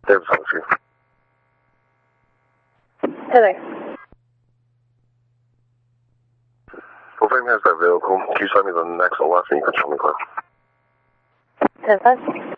David's on the screen. Hey there. Well, if anything has that vehicle, can you send me the next left and you can show me clear? 10-5.